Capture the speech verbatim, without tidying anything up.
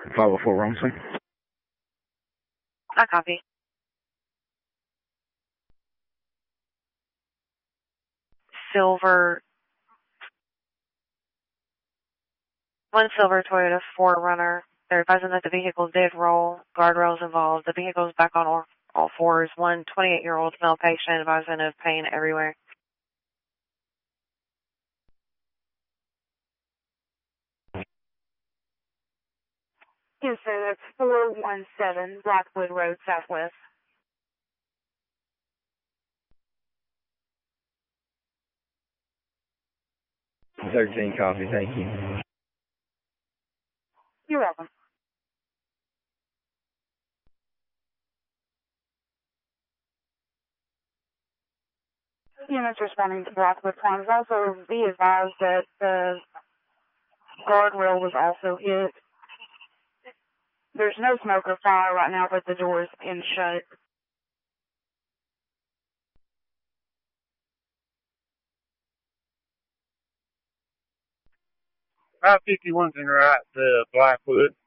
five oh four Romsey. I copy. Silver, one silver Toyota four Runner. They're advising that the vehicle did roll, guardrails involved. The vehicle is back on all, all fours. One twenty-eight-year-old male patient advising of pain everywhere. Yes, sir. That's four one seven Blackwood Road, Southwest. thirteen copy, thank you. You're welcome. Units responding to Blackwood Farms. Also be advised that the guardrail was also hit. There's no smoke or fire right now, but the door is in shut. five fifty-one's in right, the Blackwood.